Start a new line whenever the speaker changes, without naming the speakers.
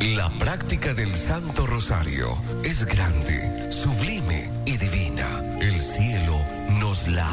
La práctica del Santo Rosario es grande, sublime y divina. El cielo nos la